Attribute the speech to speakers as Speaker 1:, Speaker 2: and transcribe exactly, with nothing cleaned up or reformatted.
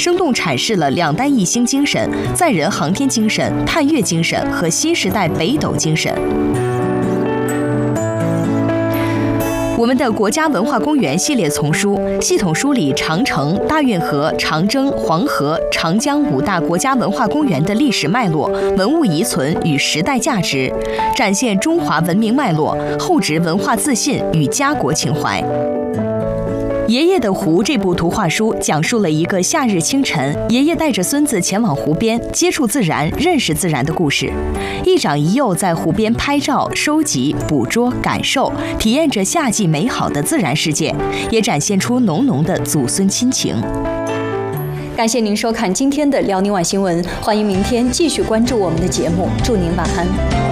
Speaker 1: 生动阐释了两弹一星精神、载人航天精神、探月精神和新时代北斗精神。我们的国家文化公园系列丛书系统梳理长城、大运河、长征、黄河、长江五大国家文化公园的历史脉络、文物遗存与时代价值，展现中华文明脉络、厚植文化自信与家国情怀。爷爷的湖这部图画书讲述了一个夏日清晨，爷爷带着孙子前往湖边接触自然、认识自然的故事。一长一幼在湖边拍照、收集、捕捉、感受，体验着夏季美好的自然世界，也展现出浓浓的祖孙亲情。
Speaker 2: 感谢您收看今天的辽宁晚新闻，欢迎明天继续关注我们的节目，祝您晚安。